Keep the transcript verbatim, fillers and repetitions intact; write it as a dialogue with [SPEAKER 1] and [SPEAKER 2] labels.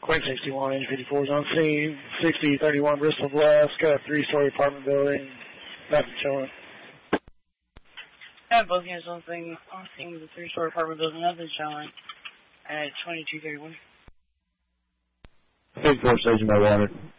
[SPEAKER 1] Quinn sixty-one, engine fifty-four is on scene. sixty thirty-one Bristol Bluffs, got a three-story apartment building. Nothing showing.
[SPEAKER 2] I have both units on scene, on scene with a three-story apartment building. Nothing showing. At twenty-two thirty-one.
[SPEAKER 3] fifty-four station by water.